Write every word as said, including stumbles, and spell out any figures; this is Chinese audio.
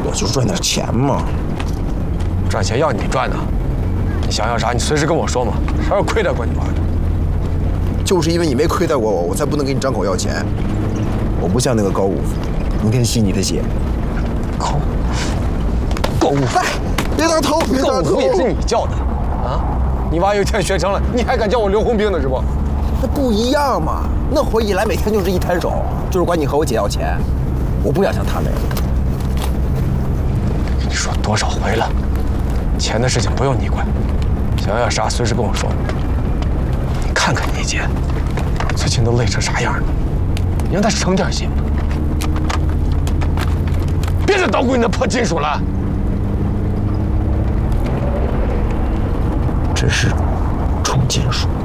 我就赚点钱嘛。 赚钱要你赚的，你想要啥，你随时跟我说嘛。啥时候亏待过你吧？ 就是因为你没亏待过我，我才不能给你张口要钱。我不像那个高武夫，明天吸你的血。 高高武夫， 别打头，别打头！ 高武夫也是你叫的啊！你娃有一天学成了，你还敢叫我刘洪兵呢是不？ 那不一样嘛！那会儿一来每天就是一摊手，就是管你和我姐要钱。我不想像他那样。 跟你说多少回了，钱的事情不用你管，想要啥随时跟我说。你看看你姐，最近都累成啥样了，你让她省点心吧。别再捣鼓你那破金属了。 这是重金属。